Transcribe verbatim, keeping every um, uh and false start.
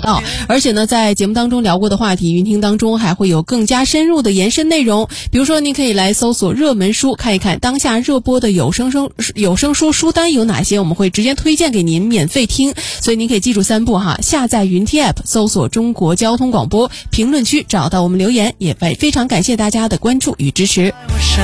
到。而且呢，在节目当中聊过的话题，云听当中还会有更加深入的延伸内容。比如说，您可以来搜索热门书，看一看当下热播的有声声有声书书单有哪些，我们会直接推荐给您免费听。所以您可以记住三步哈：下载云听 App， 搜索中国交通广播，评论区找到我们留言。也非常感谢大家的关注与支持。